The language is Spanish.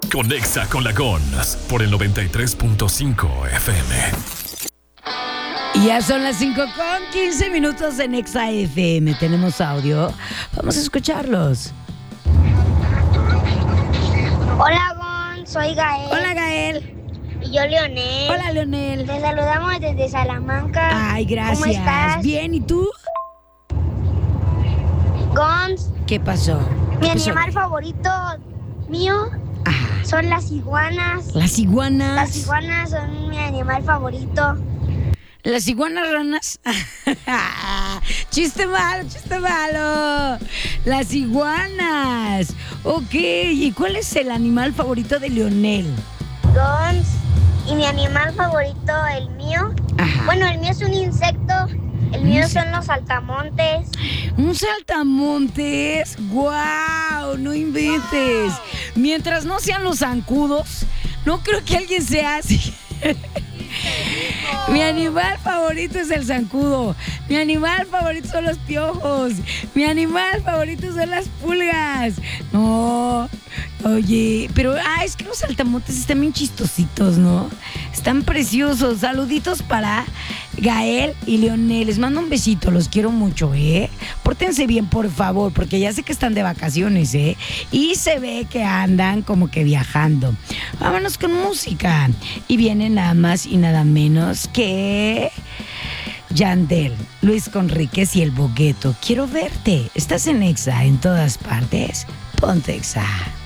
Conexa con la Gons por el 93.5 FM. Ya son las 5:15 en Exa FM. Tenemos audio. Vamos a escucharlos. Hola, Gon, soy Gael. Hola, Gael. Y yo, Leonel. Hola, Leonel. Te saludamos desde Salamanca. Ay, gracias. ¿Cómo estás? Bien, ¿y tú? Gons, ¿Qué pasó? mi ¿Qué pasó? animal favorito mío Ajá. son las iguanas. Las iguanas. Las iguanas son mi animal favorito. Las iguanas ranas. Chiste malo, chiste malo. Las iguanas. Ok, ¿y cuál es el animal favorito de Leonel? Gons, y mi animal favorito, el mío. Ajá. Bueno, el mío es un insecto. El mío son los saltamontes. ¿Un saltamontes? ¡Guau! No inventes. Mientras no sean los zancudos, no creo que alguien sea así. Mi animal favorito es el zancudo. Mi animal favorito son los piojos. Mi animal favorito son las pulgas. No, oye, pero es que los saltamontes están bien chistositos, ¿no? Están preciosos. Saluditos para Gael y Leonel. Les mando un besito, los quiero mucho, Pórtense bien, por favor, porque ya sé que están de vacaciones, y se ve que andan como que viajando. Vámonos con música. Y viene nada más y nada menos que Yandel, Luis Conríquez y El Bogueto. Quiero verte. Estás en Exa en todas partes. Ponte Exa.